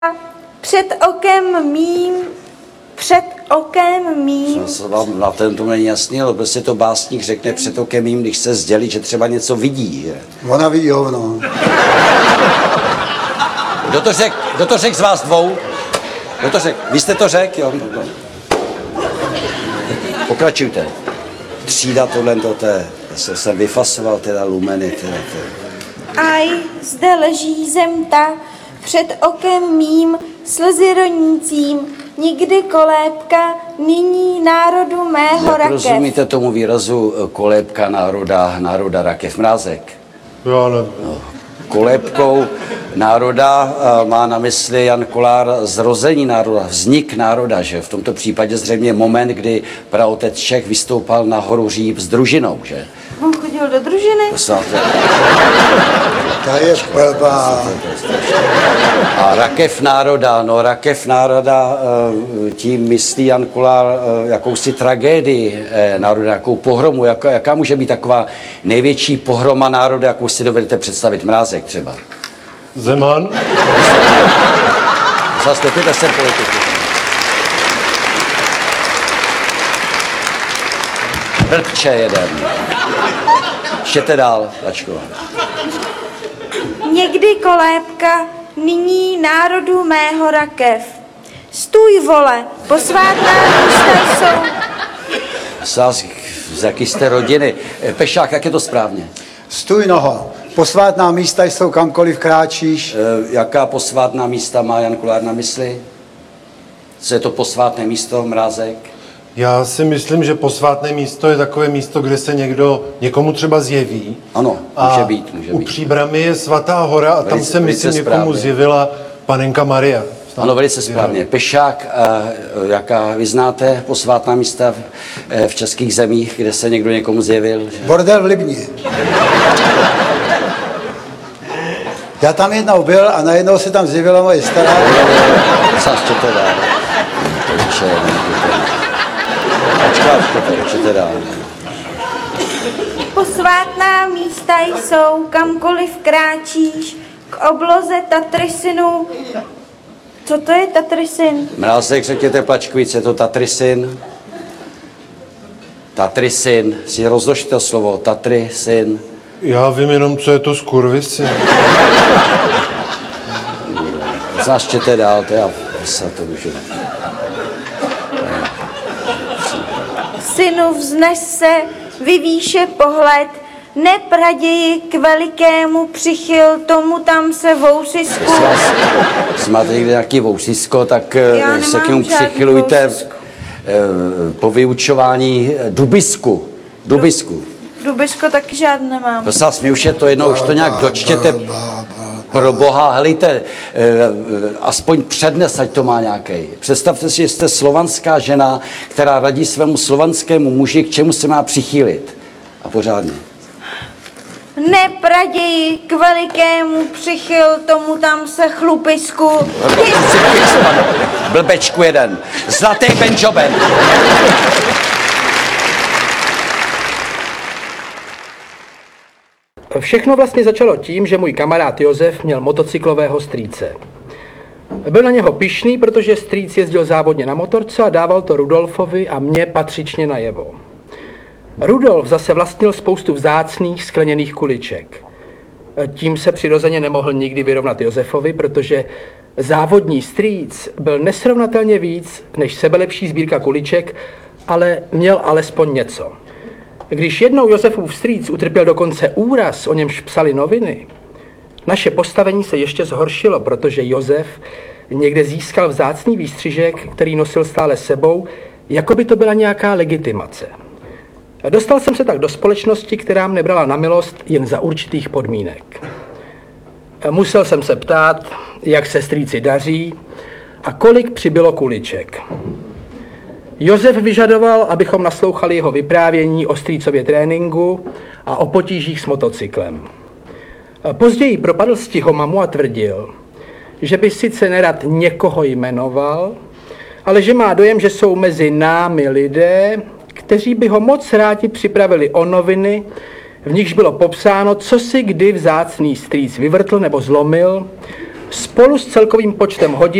Před okem mým. Co vám na to není jasný, ale prostě to básník řekne před okem mým, když se sdělí, že třeba něco vidí. Že? Ona vidí hovno. Kdo to řekl z vás dvou? Kdo to řekl? Vy jste to řekl? Jo? Pokračujte. Třída tohle do té. Jsem vyfasoval teda lumeny. Aj, zde leží zem ta, před okem mým, slzy ronícím, nikdy kolébka, nyní národu mého Jak rakev. rozumíte tomu výrazu kolébka národa rakev? Mrázek? Já nevím. Kolébkou národa má na mysli Jan Kolár zrození národa, vznik národa, že v tomto případě zřejmě moment, kdy praotec Čech vystoupal na horu Říp s družinou, že? On chodil do družiny? Ta je blbá. A rakev národa, tím myslí Jan Kolár jakousi tragédii národa, jakou pohromu, jaká může být taková největší pohroma národa, jakou si dovedete představit? Mrázek třeba. Zeman? Zastupujte se politiku. Blbče jeden. Čtěte dál, Lačko. Někdy kolébka, nyní národu mého rakev. Stůj, vole, posvátná místa jsou. Z jaký jste rodiny? Pešák, jak je to správně? Stůj, noho. Posvátná místa jsou kamkoliv kráčíš. Jaká posvátná místa má Jan Kolár na mysli? Co je to posvátné místo, Mrázek? Já si myslím, že posvátné místo je takové místo, kde se někomu třeba zjeví. Ano, může být. U Příbramy je Svatá hora a tam se, myslím, někomu správně zjevila panenka Maria. Ano, velice správně. Pešák, jaká vy znáte posvátná místa v českých zemích, kde se někdo někomu zjevil? Bordel v Libni. Já tam jednou byl a najednou se tam zjevila moje stará. Čtěte dál. Čtěte dál. Posvátná místa jsou, kamkoliv kráčíš, k obloze Tatrysinu. Co to je Tatrysyn? Mrázek, řekněte Plačkovic, je to Tatrysyn? Tatrysyn, si rozložte slovo, Tatrysyn. Já vím jenom, co je to skurvisy. Začtěte dál, to já se to můžu. Synu, vznes se, vyvýše pohled, neb raději k velikému přichyl, tomu tam se vousisku. Máte někde nějaký vousisko, tak se k němu žádný přichylujte vousisku. po vyučování dubisku. Dubisko taky žádné nemám. Prosím vás, mi už je to jedno, už to nějak dočtěte. Pro boha, helejte, aspoň přednes, ať to má nějaký. Představte si, že jste slovanská žena, která radí svému slovanskému muži, k čemu se má přichýlit. A pořádně. Neb raději k velikému přichyl, tomu tam se chlupisku. Blbečku jeden. Zlatý benjoben. Všechno vlastně začalo tím, že můj kamarád Josef měl motocyklového strýce. Byl na něho pyšný, protože strýc jezdil závodně na motorce a dával to Rudolfovi a mně patřičně najevo. Rudolf zase vlastnil spoustu vzácných skleněných kuliček. Tím se přirozeně nemohl nikdy vyrovnat Josefovi, protože závodní strýc byl nesrovnatelně víc než sebelepší sbírka kuliček, ale měl alespoň něco. Když jednou Josefův strýc utrpěl dokonce úraz, o němž psali noviny, naše postavení se ještě zhoršilo, protože Josef někde získal vzácný výstřižek, který nosil stále sebou, jako by to byla nějaká legitimace. Dostal jsem se tak do společnosti, která mě brala na milost jen za určitých podmínek. Musel jsem se ptát, jak se strýci daří a kolik přibylo kuliček. Josef vyžadoval, abychom naslouchali jeho vyprávění o strýcově tréninku a o potížích s motocyklem. Později propadl stihomamu a tvrdil, že by sice nerad někoho jmenoval, ale že má dojem, že jsou mezi námi lidé, kteří by ho moc rádi připravili o noviny, v nichž bylo popsáno, co si kdy vzácný strýc vyvrtl nebo zlomil Spolu s celkovým počtem hodin